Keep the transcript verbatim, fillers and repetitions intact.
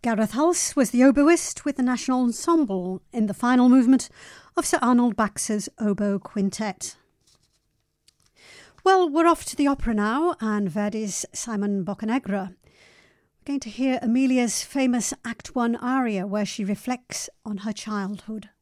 Gareth Hulse was the oboist with the National Ensemble in the final movement of Sir Arnold Baxter's Oboe Quintet. Well, we're off to the opera now and Verdi's Simon Boccanegra. We're going to hear Amelia's famous Act One aria where she reflects on her childhood.